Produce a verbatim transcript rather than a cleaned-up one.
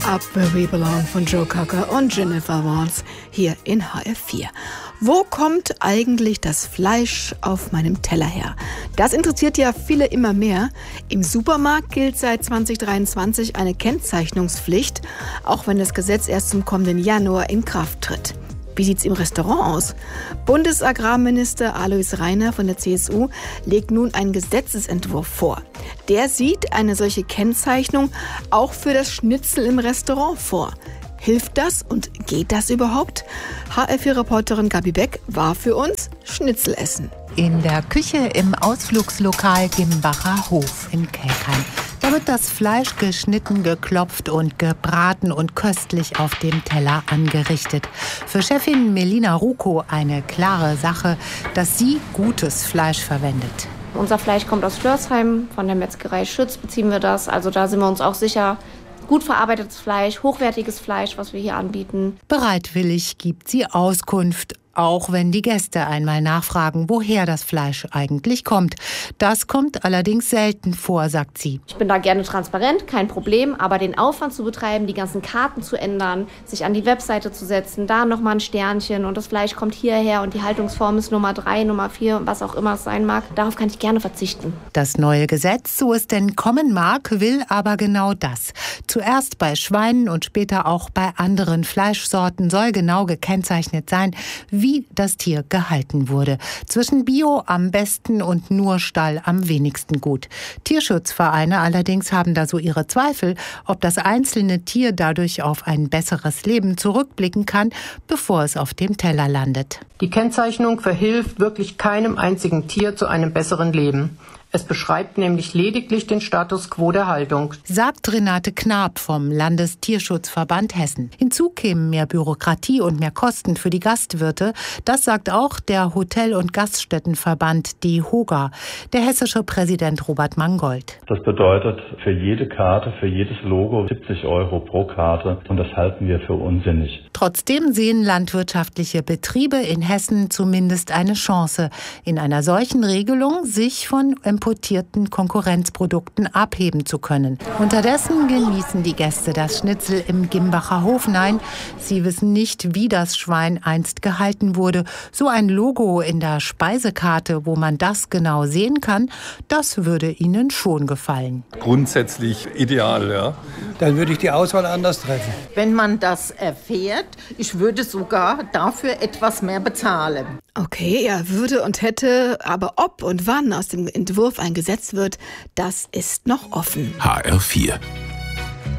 Up Where We Belong von Joe Cocker und Jennifer Warnes hier in H R vier. Wo kommt eigentlich das Fleisch auf meinem Teller her? Das interessiert ja viele immer mehr. Im Supermarkt gilt seit zwanzig dreiundzwanzig eine Kennzeichnungspflicht, auch wenn das Gesetz erst zum kommenden Januar in Kraft tritt. Wie sieht's im Restaurant aus? Bundesagrarminister Alois Rainer von der C S U legt nun einen Gesetzesentwurf vor. Der sieht eine solche Kennzeichnung auch für das Schnitzel im Restaurant vor. Hilft das und geht das überhaupt? H R vier-Reporterin Gabi Beck war für uns Schnitzel essen. In der Küche im Ausflugslokal Gimbacher Hof in Kelkheim. Da wird das Fleisch geschnitten, geklopft und gebraten und köstlich auf dem Teller angerichtet. Für Chefin Melina Ruko eine klare Sache, dass sie gutes Fleisch verwendet. Unser Fleisch kommt aus Flörsheim, von der Metzgerei Schütz beziehen wir das. Also da sind wir uns auch sicher. Gut verarbeitetes Fleisch, hochwertiges Fleisch, was wir hier anbieten. Bereitwillig gibt sie Auskunft, auch wenn die Gäste einmal nachfragen, woher das Fleisch eigentlich kommt. Das kommt allerdings selten vor, sagt sie. Ich bin da gerne transparent, kein Problem, aber den Aufwand zu betreiben, die ganzen Karten zu ändern, sich an die Webseite zu setzen, da nochmal ein Sternchen und das Fleisch kommt hierher und die Haltungsform ist Nummer drei, Nummer vier, was auch immer es sein mag, darauf kann ich gerne verzichten. Das neue Gesetz, so es denn kommen mag, will aber genau das. Zuerst bei Schweinen und später auch bei anderen Fleischsorten soll genau gekennzeichnet sein, wie wie das Tier gehalten wurde. Zwischen Bio am besten und nur Stall am wenigsten gut. Tierschutzvereine allerdings haben da so ihre Zweifel, ob das einzelne Tier dadurch auf ein besseres Leben zurückblicken kann, bevor es auf dem Teller landet. Die Kennzeichnung verhilft wirklich keinem einzigen Tier zu einem besseren Leben. Es beschreibt nämlich lediglich den Status quo der Haltung, sagt Renate Knab vom Landestierschutzverband Hessen. Hinzu kämen mehr Bürokratie und mehr Kosten für die Gastwirte. Das sagt auch der Hotel- und Gaststättenverband DEHOGA, der hessische Präsident Robert Mangold. Das bedeutet für jede Karte, für jedes Logo siebzig Euro pro Karte und das halten wir für unsinnig. Trotzdem sehen landwirtschaftliche Betriebe in Hessen zumindest eine Chance, in einer solchen Regelung sich von importierten Konkurrenzprodukten abheben zu können. Unterdessen genießen die Gäste das Schnitzel im Gimbacher Hof. Nein, sie wissen nicht, wie das Schwein einst gehalten wurde. So ein Logo in der Speisekarte, wo man das genau sehen kann, das würde ihnen schon gefallen. Grundsätzlich ideal, ja. Dann würde ich die Auswahl anders treffen. Wenn man das erfährt, ich würde sogar dafür etwas mehr bezahlen. Okay, er würde und hätte, aber ob und wann aus dem Entwurf ein Gesetz wird, das ist noch offen. H R vier